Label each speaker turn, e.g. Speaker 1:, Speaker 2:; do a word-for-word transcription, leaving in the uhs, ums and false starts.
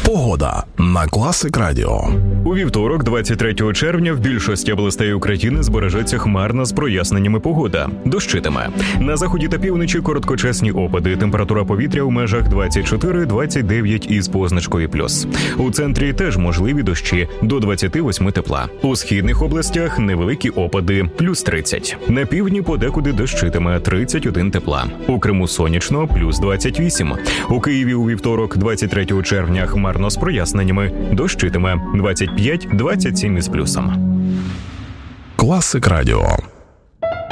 Speaker 1: Погода на Класик Радіо.
Speaker 2: У вівторок, двадцять третього червня, в більшості областей України збережеться хмарна з проясненнями погода. Дощитиме. На заході та півночі короткочасні опади. Температура повітря у межах двадцять чотири - двадцять дев'ять із позначкою плюс. У центрі теж можливі дощі до двадцяти восьми тепла. У східних областях невеликі опади плюс тридцять. На півдні подекуди дощитиме тридцять один тепла. У Криму сонячно плюс двадцять вісім. У Києві у вівторок, двадцять третього червня, хмарно з проясненнями. Дощитиме двадцять п'ять - двадцять сім із плюсом.
Speaker 1: Класик Радіо.